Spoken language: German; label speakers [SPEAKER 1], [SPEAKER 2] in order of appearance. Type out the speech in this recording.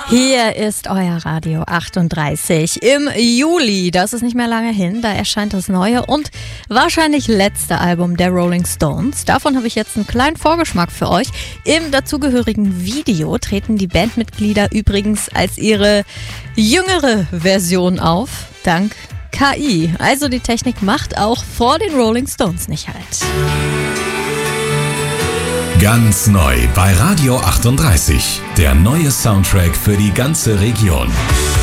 [SPEAKER 1] Hier ist euer Radio 38 im Juli. Das ist nicht mehr lange hin, da erscheint das neue und wahrscheinlich letzte Album der Rolling Stones. Davon habe ich jetzt einen kleinen Vorgeschmack für euch. Im dazugehörigen Video treten die Bandmitglieder übrigens als ihre jüngere Version auf, dank KI. Also die Technik macht auch vor den Rolling Stones nicht halt.
[SPEAKER 2] Ganz neu bei Radio 38. Der neue Soundtrack für die ganze Region.